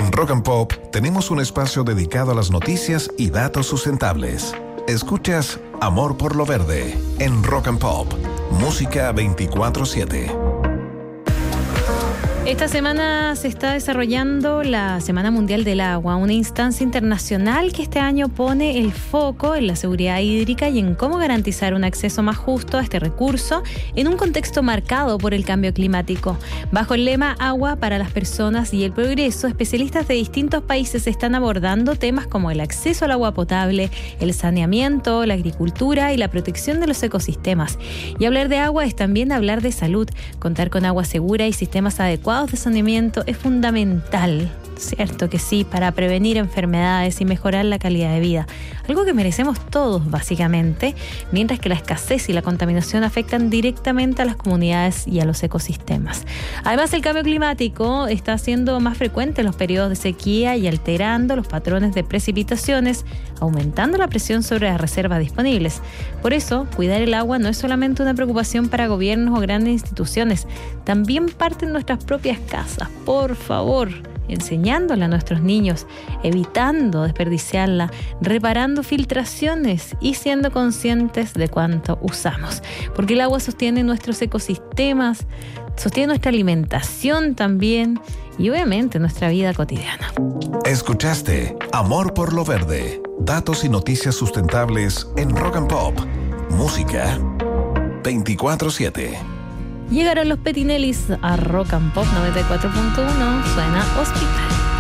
En Rock and Pop tenemos un espacio dedicado a las noticias y datos sustentables. Escuchas Amor por lo Verde en Rock and Pop, música 24/7. Esta semana se está desarrollando la Semana Mundial del Agua, una instancia internacional que este año pone el foco en la seguridad hídrica y en cómo garantizar un acceso más justo a este recurso en un contexto marcado por el cambio climático. Bajo el lema Agua para las personas y el progreso, especialistas de distintos países están abordando temas como el acceso al agua potable, el saneamiento, la agricultura y la protección de los ecosistemas. Y hablar de agua es también hablar de salud. Contar con agua segura y sistemas adecuados de saneamiento es fundamental, cierto que sí, para prevenir enfermedades y mejorar la calidad de vida, algo que merecemos todos básicamente, mientras que la escasez y la contaminación afectan directamente a las comunidades y a los ecosistemas. Además, el cambio climático está siendo más frecuente en los periodos de sequía y alterando los patrones de precipitaciones, aumentando la presión sobre las reservas disponibles. Por eso, cuidar el agua no es solamente una preocupación para gobiernos o grandes instituciones, también parte en nuestras propias casas. Por favor, enseñándola a nuestros niños, evitando desperdiciarla, reparando filtraciones y siendo conscientes de cuánto usamos. Porque el agua sostiene nuestros ecosistemas, sostiene nuestra alimentación también y obviamente nuestra vida cotidiana. Escuchaste Amor por lo Verde, datos y noticias sustentables en Rock and Pop, música 24/7. Llegaron los Petinellis a Rock and Pop 94.1, suena Hospital.